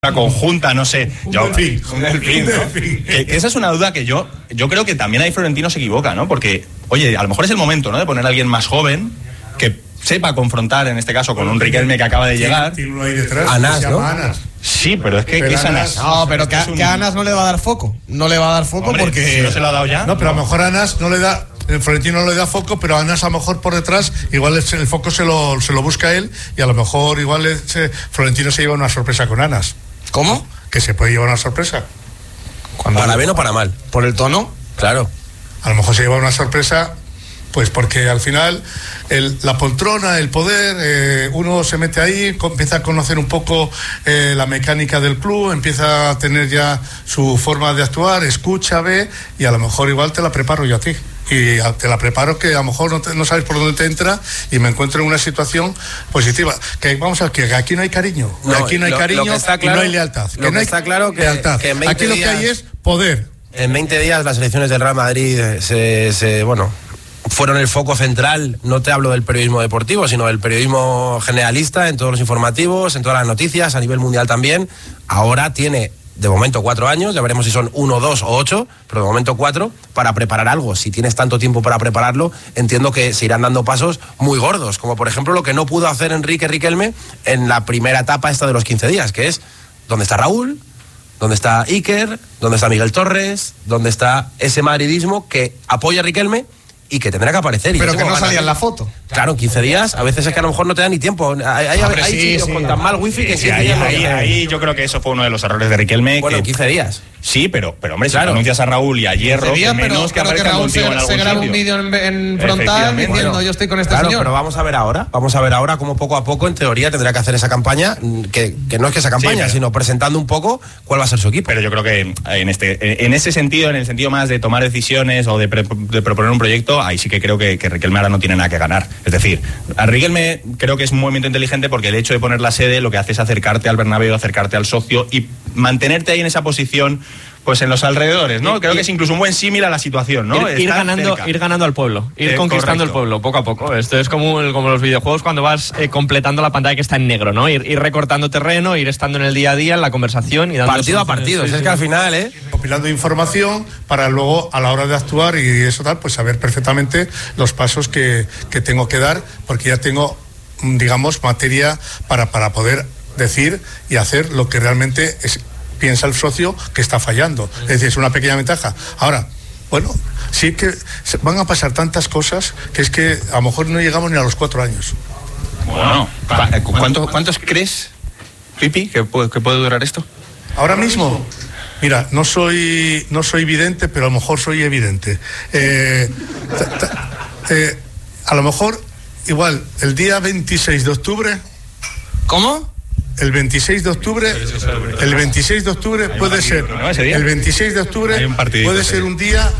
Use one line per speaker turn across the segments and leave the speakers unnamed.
conjunta, no sé.
Un delfín,
¿no? Que esa es una duda que yo creo que también ahí Florentino se equivoca, ¿no? Porque, oye, a lo mejor es el momento, ¿no?, de poner a alguien más joven que sepa confrontar, en este caso, con un Riquelme que acaba de llegar.
Tiene uno ahí detrás,
Anas, ¿no?
Anas.
Sí, pero es que es Anas.
No, pero que a Anas no le va a dar foco. No le va a dar foco.
Hombre,
porque...
si no se lo ha dado ya.
No, pero a lo mejor Anas no le da... Florentino no le da foco, pero a Anas a lo mejor por detrás igual el foco se lo busca él, y a lo mejor igual Florentino se lleva una sorpresa con Anas.
¿Cómo?
Que se puede llevar una sorpresa.
¿Para bien o para mal?
¿Por el tono?
Claro.
A lo mejor se lleva una sorpresa, pues porque al final la poltrona, el poder, uno se mete ahí, empieza a conocer un poco la mecánica del club, empieza a tener ya su forma de actuar, escucha, ve, y a lo mejor igual te la preparo yo a ti. Y te la preparo que a lo mejor no sabes por dónde te entra y me encuentro en una situación positiva. Que vamos a ver, que aquí no hay cariño.
No,
aquí no hay cariño y no hay lealtad.
Lo que está claro que en 20
aquí lo que hay es poder.
En 20 días las elecciones del Real Madrid fueron el foco central. No te hablo del periodismo deportivo, sino del periodismo generalista, en todos los informativos, en todas las noticias, a nivel mundial también. Ahora tiene, de momento, 4 años, ya veremos si son 1, 2 o 8, pero de momento 4, para preparar algo. Si tienes tanto tiempo para prepararlo, entiendo que se irán dando pasos muy gordos, como por ejemplo lo que no pudo hacer Enrique Riquelme en la primera etapa esta de los 15 días, que es ¿dónde está Raúl? ¿Dónde está Iker? ¿Dónde está Miguel Torres? ¿Dónde está ese madridismo que apoya a Riquelme y que tendrá que aparecer?
Pero que no salía en la foto.
Claro, en 15 días, a veces es que a lo mejor no te da ni tiempo. Hay sitios con tan mal wifi que en 15 días
ahí yo creo que eso fue uno de los errores de Riquelme.
Bueno, en 15 días.
Sí, pero hombre,
claro,
si anuncias a Raúl y a Hierro, menos que aparezca
Raúl
contigo en algún
se graba
sitio.
un vídeo en frontal diciendo yo estoy con este señor.
Pero vamos a ver ahora cómo poco a poco, en teoría, tendrá que hacer esa campaña, que no es que esa campaña, sino presentando un poco cuál va a ser su equipo.
Pero yo creo que en ese sentido, en el sentido más de tomar decisiones o de proponer un proyecto, ahí sí que creo que Riquelme ahora no tiene nada que ganar. Es decir, a Riquelme creo que es un movimiento inteligente porque el hecho de poner la sede lo que hace es acercarte al Bernabéu, acercarte al socio y mantenerte ahí en esa posición, pues en los alrededores, ¿no? Creo que es incluso un buen símil a la situación, ¿no?
Ir ganando al pueblo, ir conquistando el pueblo poco a poco. Esto es como los videojuegos cuando vas completando la pantalla que está en negro, ¿no? Ir recortando terreno, ir estando en el día a día, en la conversación y dando
partido a partido. Es que al final,
compilando información para luego, a la hora de actuar y eso tal, pues saber perfectamente los pasos que tengo que dar, porque ya tengo, digamos, materia para poder decir y hacer lo que realmente piensa el socio que está fallando. Es decir, es una pequeña ventaja. Ahora, bueno, sí que van a pasar tantas cosas que es que a lo mejor no llegamos ni a los 4 años.
Bueno, ¿cuántos crees, Pipi, que puede durar esto?
Ahora mismo, mira, no soy vidente, pero a lo mejor soy evidente. A lo mejor, igual, el día 26 de octubre...
¿Cómo?
El 26 de octubre puede ser. El 26 de octubre puede ser un día.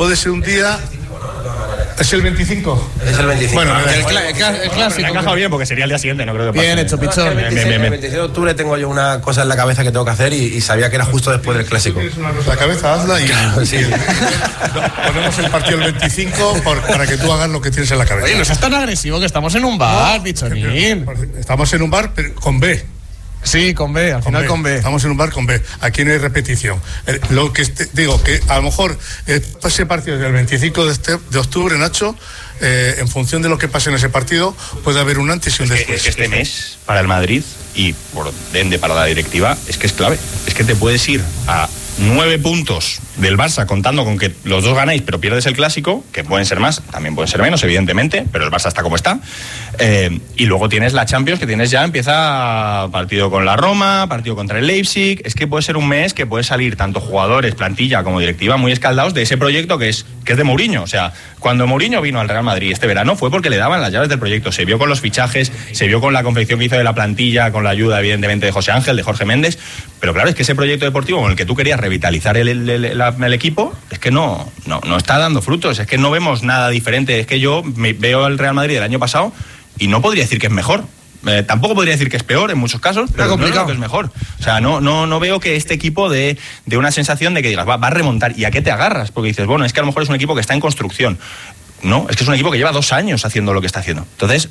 ¿Es el 25?
Es el 25.
Bueno,
el clásico.
Me ha encajado bien porque sería el día siguiente, no creo que pase.
Bien hecho, Pichón.
El 26 de octubre tengo yo una cosa en la cabeza que tengo que hacer y sabía que era justo después del clásico.
Tienes una cosa en la cabeza, hazla y
claro, sí.
Ponemos el partido el 25 para que tú hagas lo que tienes en la cabeza.
Oye, no seas tan agresivo, que estamos en un bar, Pichonín.
Estamos en un bar pero con B.
Sí, con B, al final con B.
Estamos en un bar con B. Aquí no hay repetición. Lo que digo, que a lo mejor ese partido del 25 de octubre, Nacho, en función de lo que pase en ese partido, puede haber un antes y un después.
Es que este mes, para el Madrid, y por ende para la directiva, es que es clave. Es que te puedes ir a 9 puntos del Barça, contando con que los dos ganáis, pero pierdes el clásico, que pueden ser más, también pueden ser menos, evidentemente, pero el Barça está como está. Y luego tienes la Champions, que tienes ya, empieza partido con la Roma, partido contra el Leipzig. Es que puede ser un mes que puede salir tanto jugadores, plantilla como directiva muy escaldados de ese proyecto que es de Mourinho. O sea, cuando Mourinho vino al Real Madrid este verano fue porque le daban las llaves del proyecto. Se vio con los fichajes, se vio con la confección que hizo de la plantilla, con la ayuda evidentemente de José Ángel, de Jorge Méndez. Pero claro, es que ese proyecto deportivo con el que tú querías revitalizar el equipo, es que no está dando frutos. Es que no vemos nada diferente. Es que yo veo al Real Madrid del año pasado y no podría decir que es mejor. Tampoco podría decir que es peor en muchos casos, pero no creo que es mejor. O sea, no veo que este equipo de una sensación de que digas, va a remontar. ¿Y a qué te agarras? Porque dices, bueno, es que a lo mejor es un equipo que está en construcción. no, es que es un equipo que lleva 2 años haciendo lo que está haciendo. Entonces,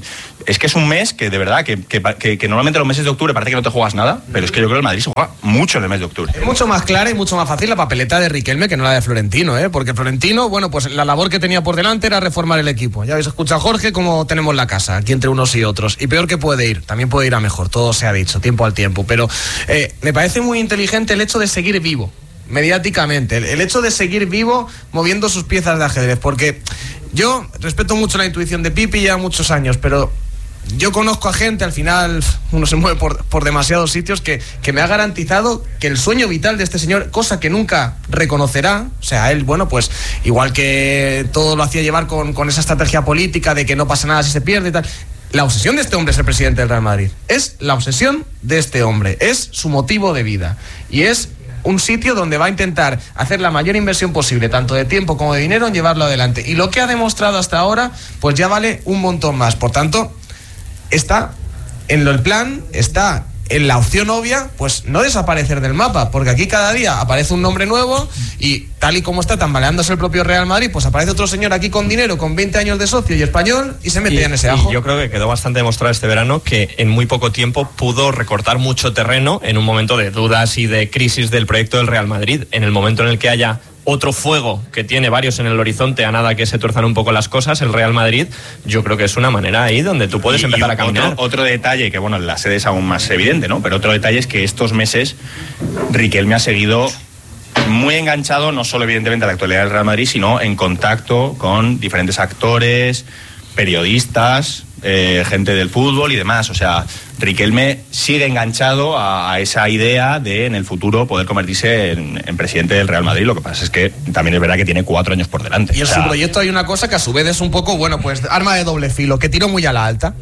es que es un mes que de verdad, que normalmente los meses de octubre parece que no te juegas nada, pero es que yo creo que el Madrid se juega mucho en el mes de octubre.
Es mucho más clara y mucho más fácil la papeleta de Riquelme que no la de Florentino, porque Florentino, bueno, pues la labor que tenía por delante era reformar el equipo. Ya habéis escuchado a Jorge cómo tenemos la casa, aquí entre unos y otros. Y peor que puede ir, también puede ir a mejor, todo se ha dicho, tiempo al tiempo. Pero me parece muy inteligente el hecho de seguir vivo, mediáticamente, el hecho de seguir vivo moviendo sus piezas de ajedrez, porque yo respeto mucho la intuición de Pipi ya muchos años, pero yo conozco a gente, al final uno se mueve por demasiados sitios, que me ha garantizado que el sueño vital de este señor, cosa que nunca reconocerá, o sea, él, bueno, pues igual que todo lo hacía llevar con esa estrategia política de que no pasa nada si se pierde y tal. La obsesión de este hombre es el presidente del Real Madrid, es la obsesión de este hombre, es su motivo de vida, y es un sitio donde va a intentar hacer la mayor inversión posible, tanto de tiempo como de dinero, en llevarlo adelante. Y lo que ha demostrado hasta ahora, pues ya vale un montón más. Por tanto, está en el plan, está en la opción obvia, pues no desaparecer del mapa, porque aquí cada día aparece un nombre nuevo y tal y como está tambaleándose el propio Real Madrid, pues aparece otro señor aquí con dinero, con 20 años de socio y español, y se mete en ese ajo.
Y yo creo que quedó bastante demostrado este verano que en muy poco tiempo pudo recortar mucho terreno en un momento de dudas y de crisis del proyecto del Real Madrid. En el momento en el que haya otro fuego, que tiene varios en el horizonte, a nada que se tuerzan un poco las cosas, el Real Madrid, yo creo que es una manera ahí donde tú puedes empezar a caminar.
Otro detalle, que bueno, la sede es aún más evidente, ¿no? Pero otro detalle es que estos meses Riquelme ha seguido muy enganchado, no solo evidentemente a la actualidad del Real Madrid, sino en contacto con diferentes actores, periodistas, gente del fútbol y demás. O sea, Riquelme sigue enganchado a esa idea de en el futuro poder convertirse en presidente del Real Madrid. Lo que pasa es que también es verdad que tiene 4 años por delante.
Y en su proyecto hay una cosa que a su vez es un poco, bueno, pues arma de doble filo, que tiró muy a la alta.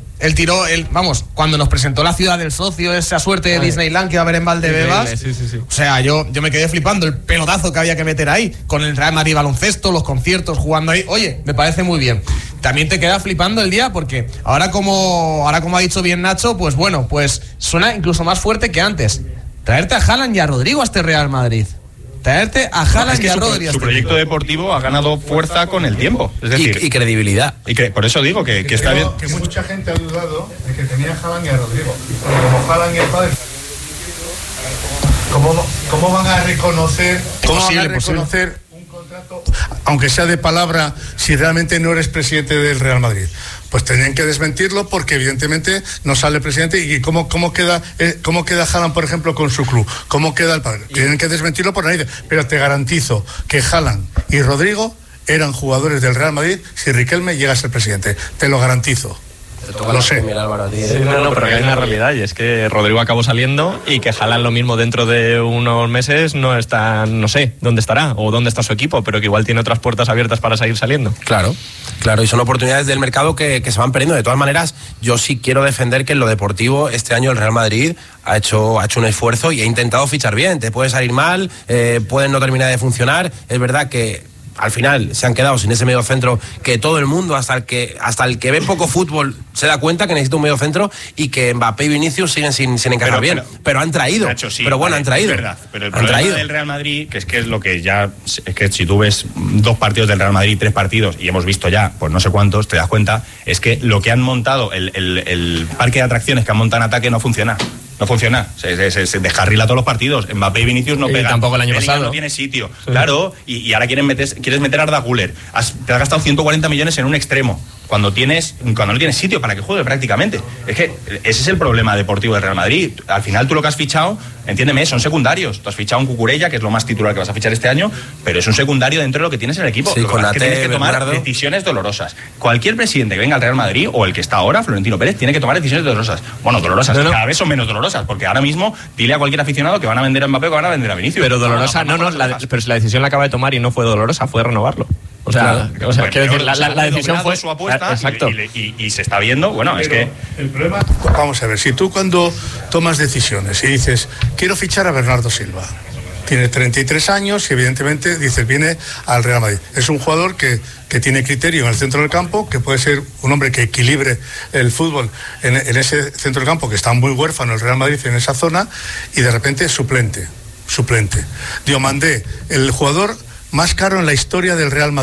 Vamos, cuando nos presentó la ciudad del socio, esa suerte de Disneyland que va a haber en Valdebebas,
sí.
O sea, yo me quedé flipando el pelotazo que había que meter ahí, con el Real Madrid baloncesto, los conciertos, jugando ahí. Oye, me parece muy bien. También te queda flipando el día porque ahora como ha dicho bien Nacho, pues bueno, pues suena incluso más fuerte que antes. Traerte a Haaland y a Rodrigo a este Real Madrid. Traerte a Haaland y a Rodri.
Su proyecto deportivo ha ganado fuerza con el tiempo. Es decir,
y credibilidad.
Por eso digo que está bien.
Que mucha gente ha dudado de que tenía a Haaland y a Rodrigo. Pero como Haaland y el padre, ¿cómo van a reconocer? Un contrato, aunque sea de palabra, si realmente no eres presidente del Real Madrid? Pues tenían que desmentirlo porque evidentemente no sale el presidente. ¿Y cómo queda Haaland, por ejemplo, con su club? ¿Cómo queda el padre? Tienen que desmentirlo por narices. Pero te garantizo que Haaland y Rodrigo eran jugadores del Real Madrid si Riquelme llega a ser presidente. Te lo garantizo. Lo sé.
Pero hay una realidad, y es que Rodrigo acabó saliendo y que Haaland lo mismo dentro de unos meses no está, no sé dónde estará o dónde está su equipo, pero que igual tiene otras puertas abiertas para seguir saliendo.
Claro, y son oportunidades del mercado que se van perdiendo. De todas maneras, yo sí quiero defender que en lo deportivo este año el Real Madrid ha hecho un esfuerzo y ha intentado fichar bien. Te puede salir mal, pueden no terminar de funcionar. Es verdad que al final se han quedado sin ese medio centro que todo el mundo, hasta el que ve poco fútbol, se da cuenta que necesita un medio centro, y que Mbappé y Vinicius siguen sin encajar bien. Pero han traído.
Nacho, sí,
pero bueno, han traído.
Es verdad. Pero el problema del Real Madrid, que es lo que ya, es que si tú ves 2 partidos del Real Madrid, 3 partidos, y hemos visto ya, pues no sé cuántos, te das cuenta, es que lo que han montado, el parque de atracciones que han montado en ataque no funciona. No funciona, se descarrila todos los partidos. Mbappé y Vinicius no pegan.
Tampoco el año pasado.
No tiene sitio. Sí. Claro, y ahora quieres meter a Arda Güler. Te has gastado 140 millones en un extremo, cuando no tienes sitio para que juegue prácticamente. Es que ese es el problema deportivo del Real Madrid. Al final tú lo que has fichado, entiéndeme, son secundarios. Tú has fichado un Cucurella, que es lo más titular que vas a fichar este año, pero es un secundario dentro de lo que tienes en el equipo.
Sí,
lo que
con
es que tienes que tomar decisiones dolorosas. Cualquier presidente que venga al Real Madrid, o el que está ahora, Florentino Pérez, tiene que tomar decisiones dolorosas. Bueno, dolorosas, cada vez son menos dolorosas, porque ahora mismo dile a cualquier aficionado que van a vender a Mbappé o que van a vender a Vinicius.
Pero dolorosa, pero si la decisión la acaba de tomar y no fue dolorosa, fue renovarlo. O sea, quiero decir, la decisión fue
su apuesta.
Exacto.
Y se está viendo, bueno, es que
el problema, vamos a ver, si tú cuando tomas decisiones y dices, quiero fichar a Bernardo Silva, tiene 33 años y evidentemente dices, viene al Real Madrid. Es un jugador que tiene criterio en el centro del campo, que puede ser un hombre que equilibre el fútbol en ese centro del campo, que está muy huérfano el Real Madrid en esa zona, y de repente suplente. Diomandé, el jugador más caro en la historia del Real Madrid,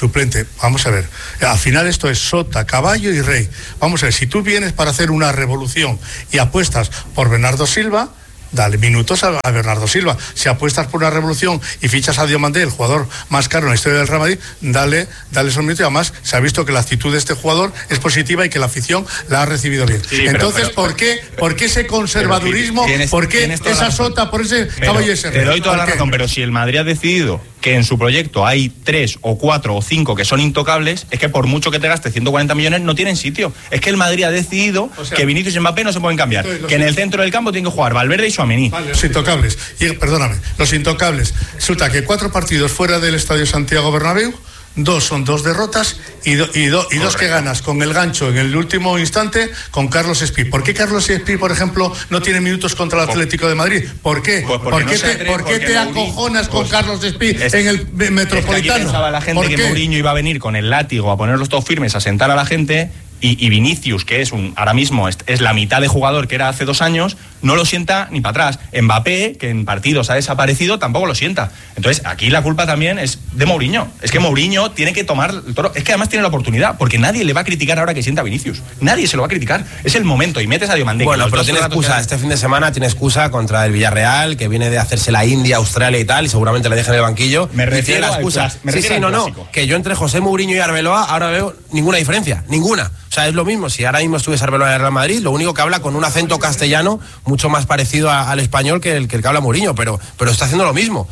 suplente. Vamos a ver, al final esto es sota, caballo y rey. Vamos a ver, si tú vienes para hacer una revolución y apuestas por Bernardo Silva, dale minutos a Bernardo Silva. Si apuestas por una revolución y fichas a Diomandé, el jugador más caro en la historia del Real Madrid, dale esos minutos. Y además se ha visto que la actitud de este jugador es positiva y que la afición la ha recibido bien. Sí, entonces, ¿por qué ese conservadurismo? ¿Por qué esa sota? ¿Por ese caballo y ese rey?
Te doy toda la razón, pero si el Madrid ha decidido que en su proyecto hay 3 o 4 o 5 que son intocables, es que por mucho que te gaste 140 millones no tienen sitio. Es que el Madrid ha decidido que Vinicius y Mbappé no se pueden cambiar, que en el centro del campo tienen que jugar Valverde y Tchouaméni.
Vale, los intocables. Los intocables. Resulta que 4 partidos fuera del Estadio Santiago Bernabéu, 2 son 2 derrotas y dos que ganas con el gancho en el último instante con Carlos Espí. ¿Por qué Carlos Espí, por ejemplo, no tiene minutos contra el Atlético de Madrid? ¿Por qué? ¿Por qué te acojonas con Carlos Espí en el Metropolitano?
Es que aquí pensaba la gente que Mourinho iba a venir con el látigo a ponerlos todos firmes, a sentar a la gente. Y Vinicius, que ahora mismo es la mitad de jugador que era hace 2 años, no lo sienta ni para atrás. Mbappé, que en partidos ha desaparecido, tampoco lo sienta. Entonces, aquí la culpa también es de Mourinho. Es que Mourinho tiene que tomar el toro. Es que además tiene la oportunidad, porque nadie le va a criticar ahora que sienta a Vinicius. Nadie se lo va a criticar. Es el momento, y metes a Diomandé.
Bueno, pero tiene excusa. Este fin de semana tiene excusa contra el Villarreal, que viene de hacerse la India, Australia y tal, y seguramente le dejan en el banquillo.
Me refiero
la excusa. Que yo entre José Mourinho y Arbeloa ahora veo ninguna diferencia. Ninguna. O sea, es lo mismo. Si ahora mismo estuviese Arbeloa en el Real Madrid, lo único que habla con un acento castellano mucho más parecido al español que el que habla Mourinho, pero está haciendo lo mismo.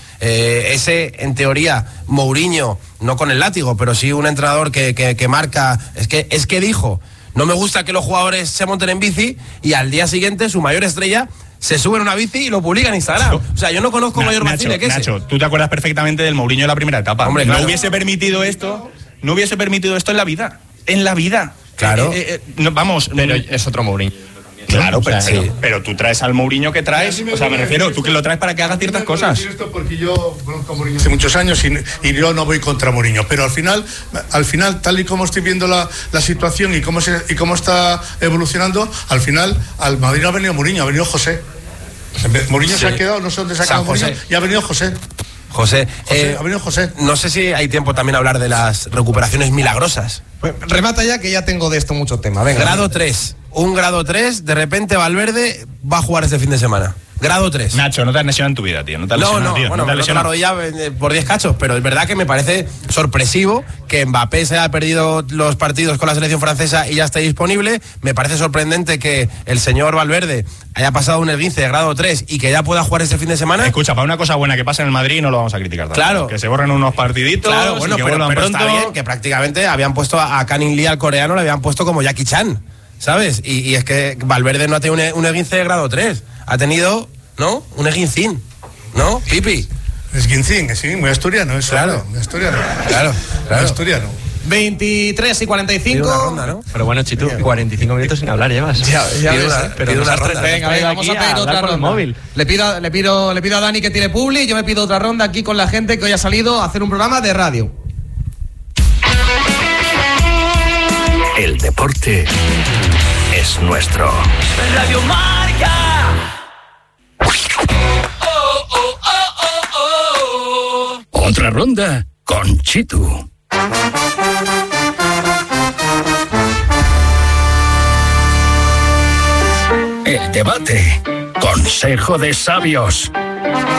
En teoría, Mourinho, no con el látigo, pero sí un entrenador que marca. Es que dijo, no me gusta que los jugadores se monten en bici, y al día siguiente su mayor estrella se sube en una bici y lo publica en Instagram. O sea, yo no conozco mayor vacile que ese.
Nacho, tú te acuerdas perfectamente del Mourinho de la primera etapa.
Hombre, claro.
No hubiese permitido esto en la vida. En la vida.
Claro.
Vamos.
Pero es otro Mourinho.
Claro, pero,
o sea,
pero tú traes al Mourinho que traes, o sea, me refiero, tú que lo traes para que haga ciertas cosas.
Esto porque yo conozco a Mourinho hace muchos años y yo no voy contra Mourinho, pero al final, tal y como estoy viendo la situación y cómo está evolucionando, al final al Madrid no ha venido Mourinho, ha venido José. Mourinho se ha quedado, no sé dónde se ha quedado Mourinho, y ha venido José.
Ha venido José. No sé si hay tiempo también a hablar de las recuperaciones milagrosas.
Pues, remata ya, que ya tengo de esto mucho tema. Venga.
Grado 3. Un grado 3, de repente Valverde va a jugar este fin de semana. Grado 3.
Nacho, no te has lesionado en tu vida, tío. No te has lesionado, tío.
Bueno,
no te has lesionado.
Ya por 10 cachos, pero es verdad que me parece sorpresivo que Mbappé se haya perdido los partidos con la selección francesa y ya esté disponible. Me parece sorprendente que el señor Valverde haya pasado un esguince de grado 3 y que ya pueda jugar este fin de semana.
Escucha, para una cosa buena que pasa en el Madrid no lo vamos a criticar también.
Claro.
Que se borren unos partiditos.
Claro, bueno, pero está bien que prácticamente habían puesto a Canin Lee, al coreano, le habían puesto como Jackie Chan, ¿sabes? Y es que Valverde no ha tenido un esguince de grado 3. Ha tenido... ¿no? Un esguincín, ¿no? Pipi.
Esguincín, sí, muy asturiano eso.
Claro.
Muy asturiano.
Claro.
Muy asturiano.
23 y 45.
Una ronda, ¿no?
Pero bueno, Chitu, 45 minutos sin hablar llevas.
Ya ves,
pido una ronda.
Venga, vamos a pedir otra ronda.
Móvil.
Le pido a Dani que tire publi, yo me pido otra ronda aquí con la gente que hoy ha salido a hacer un programa de radio.
El deporte es nuestro.
Radio Marca.
Otra ronda con Chitu. El debate. Consejo de sabios.